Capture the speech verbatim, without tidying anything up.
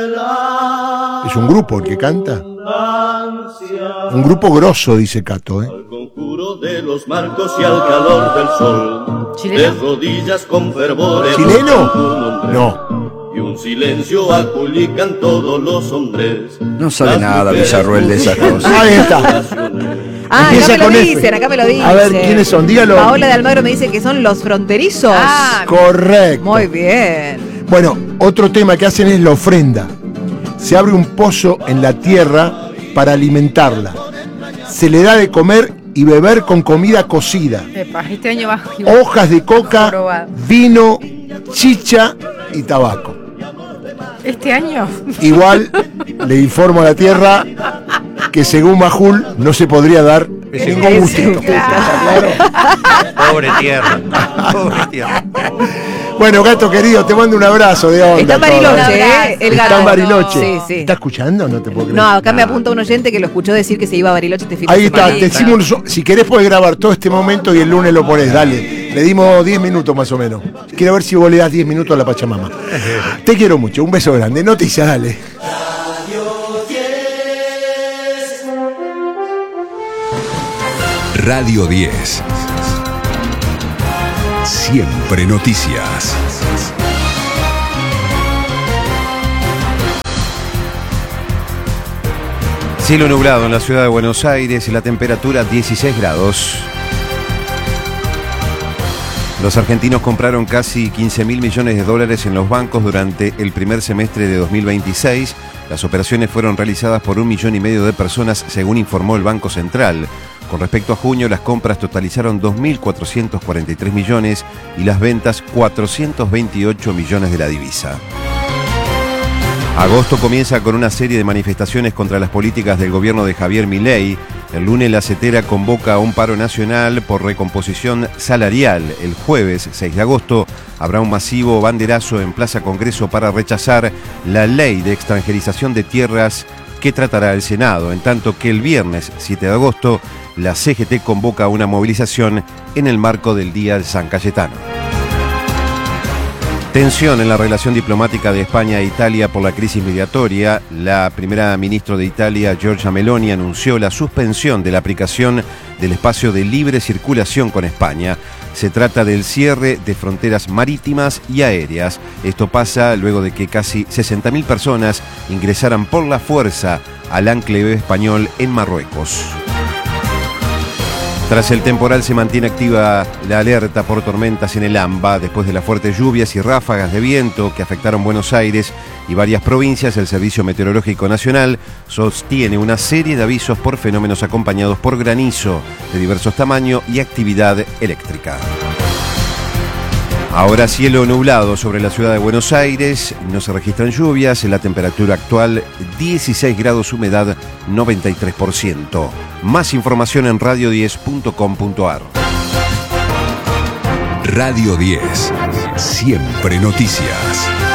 Es un grupo el que canta. Un grupo grosso, dice Cato, ¿eh? Al conjuro de los marcos y al calor del sol. ¿Chileno? De rodillas con fervor. ¿Chileno? No. Y un silencio aculican todos los hombres. No sabe nada Villarroel de esas cosas. Ahí está. Ah, acá Empieza me lo con F. dicen, acá me lo dicen. A ver, ¿quiénes son? Dígalo. Paola de Almagro me dice que son los fronterizos. Ah, Correcto. Muy bien. Bueno, otro tema que hacen es la ofrenda. Se abre un pozo en la tierra para alimentarla. Se le da de comer y beber con comida cocida. epa, este año va Hojas de coca, Probado. vino, chicha y tabaco. ¿Este año? Igual le informo a la tierra que según Majul no se podría dar ningún gustito. Pobre tierra. Pobre tierra. Bueno, gato querido, te mando un abrazo de onda. Está en Bariloche, ¿eh? El Está gato. en Bariloche. Sí, sí. ¿Está escuchando? No te puedo creer. No, acá me apunta un oyente que lo escuchó decir que se iba a Bariloche este fin de Ahí está, semana. te decimos, si querés podés grabar todo este momento y el lunes lo ponés, dale. Le dimos diez minutos más o menos. Quiero ver si vos le das diez minutos a la Pachamama. Te quiero mucho, un beso grande. Noticias, dale. Radio diez. Siempre noticias. Cielo nublado en la ciudad de Buenos Aires y la temperatura dieciséis grados. Los argentinos compraron casi quince mil millones de dólares en los bancos durante el primer semestre de dos mil veintiséis. Las operaciones fueron realizadas por un millón y medio de personas, según informó el Banco Central. Con respecto a junio, las compras totalizaron dos mil cuatrocientos cuarenta y tres millones y las ventas cuatrocientos veintiocho millones de la divisa. Agosto comienza con una serie de manifestaciones contra las políticas del gobierno de Javier Milei. El lunes la CETERA convoca a un paro nacional por recomposición salarial. El jueves seis de agosto habrá un masivo banderazo en Plaza Congreso para rechazar la ley de extranjerización de tierras que tratará el Senado, en tanto que el viernes siete de agosto la C G T convoca una movilización en el marco del Día de San Cayetano. Tensión en la relación diplomática de España e Italia por la crisis migratoria. La primera ministra de Italia, Giorgia Meloni, anunció la suspensión de la aplicación del espacio de libre circulación con España. Se trata del cierre de fronteras marítimas y aéreas. Esto pasa luego de que casi sesenta mil personas ingresaran por la fuerza al enclave español en Marruecos. Tras el temporal se mantiene activa la alerta por tormentas en el AMBA. Después de las fuertes lluvias y ráfagas de viento que afectaron Buenos Aires y varias provincias, el Servicio Meteorológico Nacional sostiene una serie de avisos por fenómenos acompañados por granizo de diversos tamaños y actividad eléctrica. Ahora cielo nublado sobre la ciudad de Buenos Aires, no se registran lluvias, la temperatura actual dieciséis grados, humedad noventa y tres por ciento. Más información en radio diez punto com punto ar. Radio diez. Siempre noticias.